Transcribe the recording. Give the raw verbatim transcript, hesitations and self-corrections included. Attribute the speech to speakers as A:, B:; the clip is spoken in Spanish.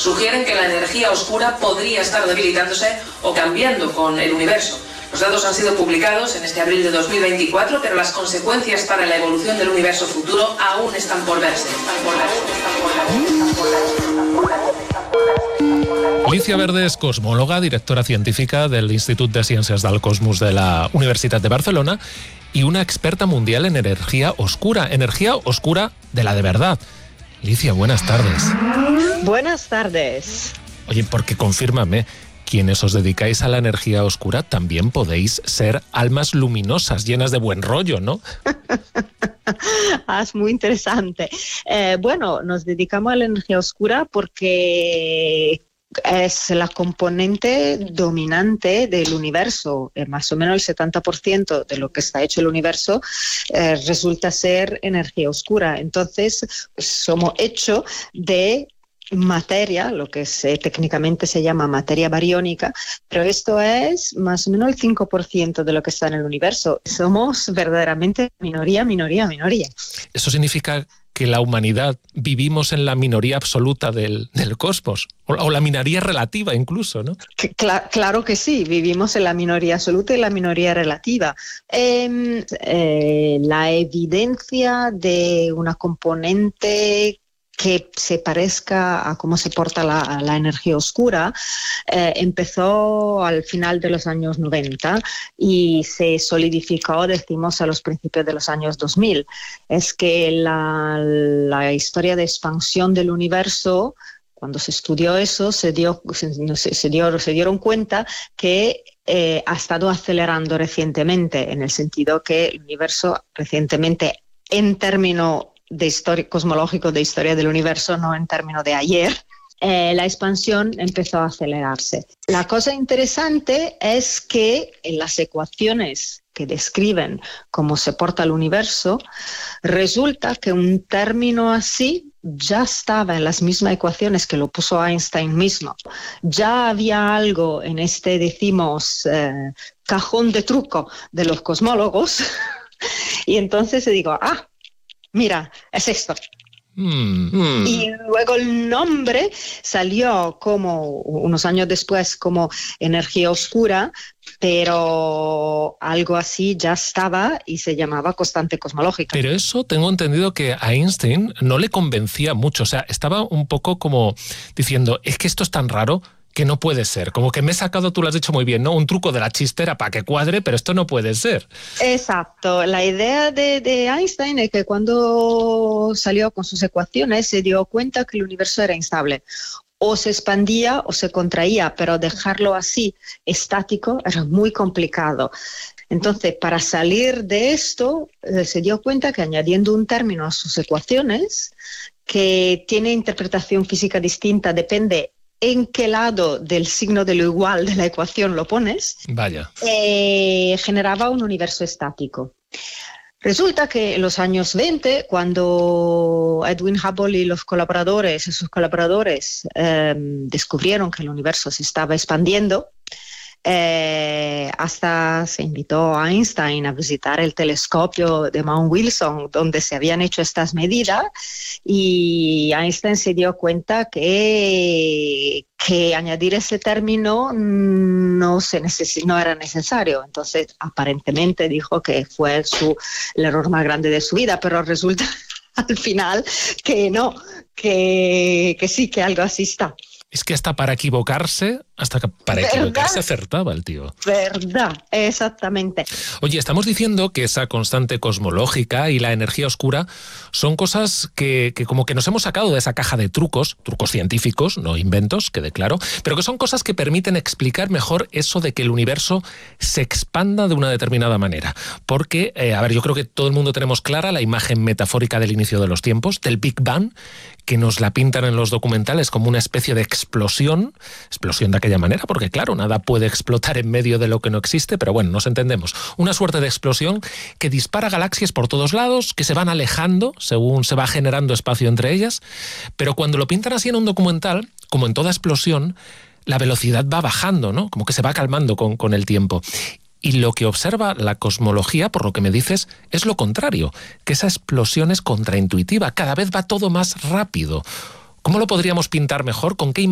A: sugieren que la energía oscura podría estar debilitándose o cambiando con el universo. Los datos han sido publicados en este abril de dos mil veinticuatro, pero las consecuencias para la evolución del universo futuro aún están por verse. Están por verse, están por verse, están por verse, están por verse, están por verse.
B: Alicia Verde és cosmòloga, directora científica del Institut de Ciències del Cosmos de la Universitat de Barcelona y una experta mundial en energía oscura, energía oscura de la de verdad. Alicia, buenas tardes.
C: Buenas tardes.
B: Oye, porque confírmame, quienes os dedicáis a la energía oscura también podéis ser almas luminosas, llenas de buen rollo, ¿no?
C: Ah, es muy interesante. Eh, bueno, nos dedicamos a la energía oscura porque es la componente dominante del universo. Eh, más o menos el setenta por ciento de lo que está hecho el universo eh, resulta ser energía oscura. Entonces, somos hechos de materia, lo que se, técnicamente se llama materia bariónica, pero esto es más o menos el cinco por ciento de lo que está en el universo. Somos verdaderamente minoría, minoría, minoría.
B: Eso significa que la humanidad vivimos en la minoría absoluta del, del cosmos, o, o la minoría relativa incluso, ¿no?
C: Cla- claro que sí, vivimos en la minoría absoluta y la minoría relativa. Eh, eh, la evidencia de una componente que se parezca a cómo se porta la, la energía oscura, eh, empezó al final de los años noventa y se solidificó, decimos, a los principios de los años dos mil. Es que la, la historia de expansión del universo, cuando se estudió eso, se, dio, se, se, dio, se dieron cuenta que eh, ha estado acelerando recientemente, en el sentido que el universo recientemente, en términos de historia, cosmológico de historia del universo, no en términos de ayer, eh, la expansión empezó a acelerarse. La cosa interesante es que en las ecuaciones que describen cómo se porta el universo, resulta que un término así ya estaba en las mismas ecuaciones que lo puso Einstein mismo. Ya había algo en este, decimos, eh, cajón de truco de los cosmólogos, y entonces se digo, ah, mira, es esto. Mm. Y luego el nombre salió como unos años después como energía oscura, pero algo así ya estaba y se llamaba constante cosmológica.
B: Pero eso tengo entendido que a Einstein no le convencía mucho, o sea, estaba un poco como diciendo, es que esto es tan raro que no puede ser, como que me he sacado, tú lo has dicho muy bien, ¿no? Un truco de la chistera para que cuadre, pero esto no puede ser.
C: Exacto. La idea de, de Einstein es que cuando salió con sus ecuaciones se dio cuenta que el universo era instable. O se expandía o se contraía, pero dejarlo así, estático, era muy complicado. Entonces, para salir de esto, eh, se dio cuenta que añadiendo un término a sus ecuaciones, que tiene interpretación física distinta, depende en qué lado del signo de lo igual de la ecuación lo pones,
B: Vaya.
C: Eh, generaba un universo estático. Resulta que en los años veinte, cuando Edwin Hubble y los colaboradores, sus colaboradores, eh, descubrieron que el universo se estaba expandiendo, Eh, hasta se invitó a Einstein a visitar el telescopio de Mount Wilson, donde se habían hecho estas medidas, y Einstein se dio cuenta que, que añadir ese término no, se neces- no era necesario. Entonces, aparentemente dijo que fue su, el error más grande de su vida, pero resulta al final que no, que, que sí, que algo así está.
B: Es que hasta para equivocarse, hasta que para
C: ¿Verdad?
B: equivocarse acertaba el tío.
C: Verdad, exactamente.
B: Oye, estamos diciendo que esa constante cosmológica y la energía oscura son cosas que, que como que nos hemos sacado de esa caja de trucos, trucos científicos, no inventos, quede claro, pero que son cosas que permiten explicar mejor eso de que el universo se expanda de una determinada manera. Porque, eh, a ver, yo creo que todo el mundo tenemos clara la imagen metafórica del inicio de los tiempos, del Big Bang, que nos la pintan en los documentales como una especie de explosión, explosión de aquella manera, porque claro, nada puede explotar en medio de lo que no existe, pero bueno, nos entendemos. Una suerte de explosión que dispara galaxias por todos lados, que se van alejando según se va generando espacio entre ellas, pero cuando lo pintan así en un documental, como en toda explosión, la velocidad va bajando, ¿no? Como que se va calmando con, con el tiempo. Y lo que observa la cosmología, por lo que me dices, es lo contrario, que esa explosión es contraintuitiva, cada vez va todo más rápido. ¿Cómo lo podríamos pintar mejor? ¿Con qué